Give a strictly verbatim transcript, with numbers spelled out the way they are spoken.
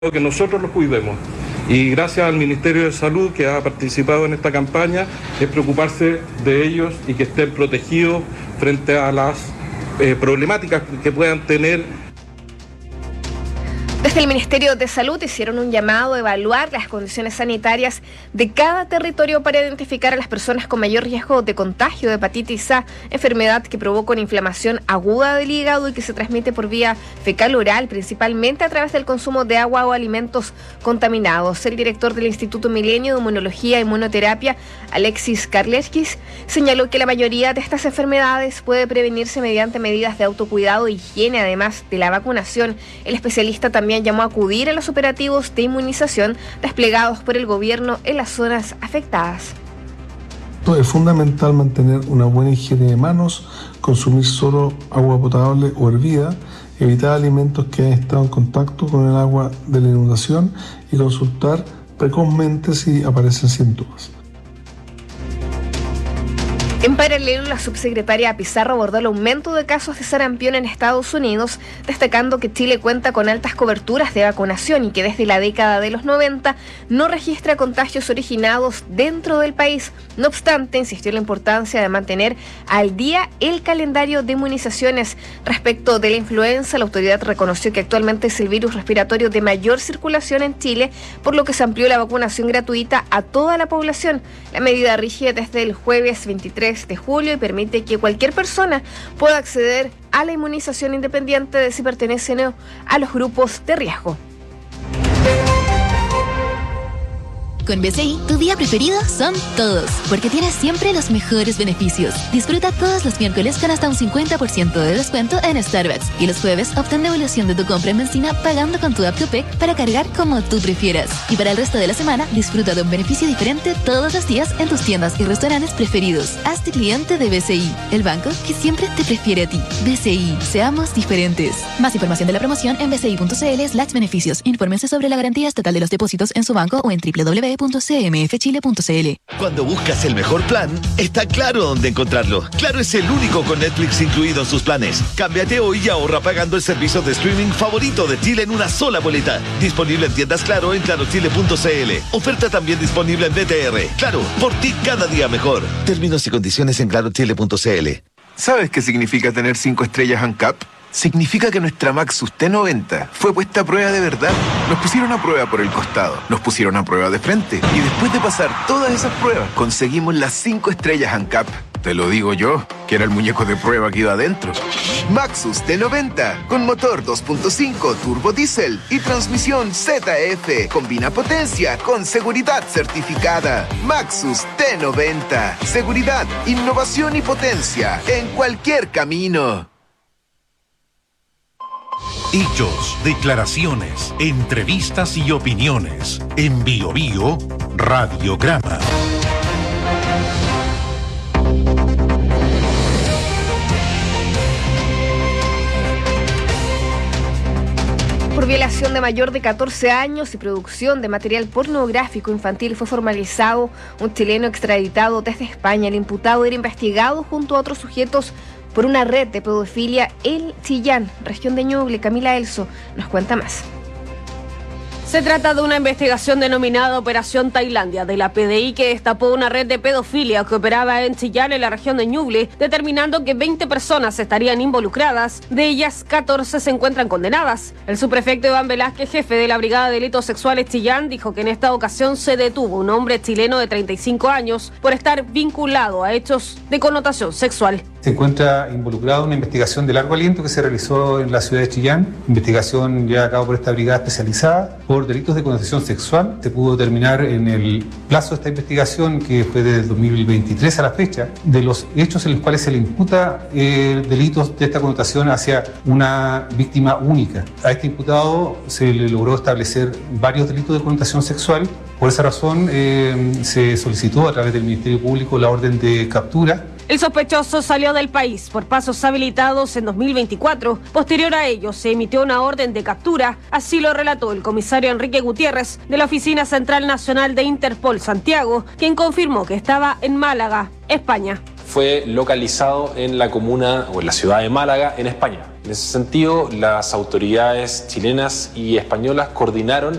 que nosotros los cuidemos. Y gracias al Ministerio de Salud que ha participado en esta campaña, es preocuparse de ellos y que estén protegidos frente a las eh, problemáticas que puedan tener. Desde el Ministerio de Salud hicieron un llamado a evaluar las condiciones sanitarias de cada territorio para identificar a las personas con mayor riesgo de contagio de hepatitis A, enfermedad que provoca una inflamación aguda del hígado y que se transmite por vía fecal-oral, principalmente a través del consumo de agua o alimentos contaminados. El director del Instituto Milenio de Inmunología e Inmunoterapia, Alexis Karleskis, señaló que la mayoría de estas enfermedades puede prevenirse mediante medidas de autocuidado e higiene, además de la vacunación. El especialista también llamó a acudir a los operativos de inmunización desplegados por el gobierno en las zonas afectadas. Es fundamental mantener una buena higiene de manos, consumir solo agua potable o hervida, evitar alimentos que hayan estado en contacto con el agua de la inundación y consultar precozmente si aparecen síntomas. En paralelo, la subsecretaria Pizarro abordó el aumento de casos de sarampión en Estados Unidos, destacando que Chile cuenta con altas coberturas de vacunación y que desde la década de los noventa no registra contagios originados dentro del país. No obstante, insistió en la importancia de mantener al día el calendario de inmunizaciones. Respecto de la influenza, la autoridad reconoció que actualmente es el virus respiratorio de mayor circulación en Chile, por lo que se amplió la vacunación gratuita a toda la población. La medida rige desde el jueves veintitrés de julio y permite que cualquier persona pueda acceder a la inmunización independiente de si pertenece o no a los grupos de riesgo. Con B C I, tu día preferido son todos, porque tienes siempre los mejores beneficios. Disfruta todos los miércoles con hasta un cincuenta por ciento de descuento en Starbucks y los jueves obtén devolución de tu compra en benzina pagando con tu app Copec para cargar como tú prefieras. Y para el resto de la semana, disfruta de un beneficio diferente todos los días en tus tiendas y restaurantes preferidos. Hazte cliente de B C I, el banco que siempre te prefiere a ti. B C I, seamos diferentes. Más información de la promoción en bci.cl slash beneficios. Infórmense sobre la garantía estatal de los depósitos en su banco o en doble u doble u doble u punto c m f chile punto c l. Cuando buscas el mejor plan, está claro dónde encontrarlo. Claro es el único con Netflix incluido en sus planes. Cámbiate hoy y ahorra pagando el servicio de streaming favorito de Chile en una sola boleta. Disponible en tiendas Claro en claro chile punto c l. Oferta también disponible en B T R. Claro, por ti cada día mejor. Términos y condiciones en claro chile punto c l. ¿Sabes qué significa tener cinco estrellas ANCAP? Significa que nuestra Maxus T noventa fue puesta a prueba de verdad. Nos pusieron a prueba por el costado, nos pusieron a prueba de frente y después de pasar todas esas pruebas conseguimos las cinco estrellas ANCAP. Te lo digo yo, que era el muñeco de prueba que iba adentro. Maxus T noventa, con motor dos punto cinco turbo diésel y transmisión Z F. Combina potencia con seguridad certificada. Maxus T noventa. Seguridad, innovación y potencia en cualquier camino. Hechos, declaraciones, entrevistas y opiniones. En Bio Bio, Radiograma. Por violación de mayor de catorce años y producción de material pornográfico infantil fue formalizado un chileno extraditado desde España. El imputado era investigado junto a otros sujetos por una red de pedofilia en Chillán, región de Ñuble. Camila Elso nos cuenta más. Se trata de una investigación denominada Operación Tailandia de la P D I que destapó una red de pedofilia que operaba en Chillán, en la región de Ñuble, determinando que veinte personas estarían involucradas, de ellas catorce se encuentran condenadas. El subprefecto Iván Velázquez, jefe de la Brigada de Delitos Sexuales Chillán, dijo que en esta ocasión se detuvo un hombre chileno de treinta y cinco años por estar vinculado a hechos de connotación sexual. Se encuentra involucrado en una investigación de largo aliento que se realizó en la ciudad de Chillán, investigación llevada a cabo por esta brigada especializada por delitos de connotación sexual. Se pudo determinar en el plazo de esta investigación, que fue desde el dos mil veintitrés a la fecha, de los hechos en los cuales se le imputa eh, delitos de esta connotación hacia una víctima única. A este imputado se le logró establecer varios delitos de connotación sexual. Por esa razón eh, se solicitó a través del Ministerio Público la orden de captura. El sospechoso salió del país por pasos habilitados en dos mil veinticuatro. Posterior a ello, se emitió una orden de captura. Así lo relató el comisario Enrique Gutiérrez de la Oficina Central Nacional de Interpol Santiago, quien confirmó que estaba en Málaga, España. Fue localizado en la comuna o en la ciudad de Málaga, en España. En ese sentido, las autoridades chilenas y españolas coordinaron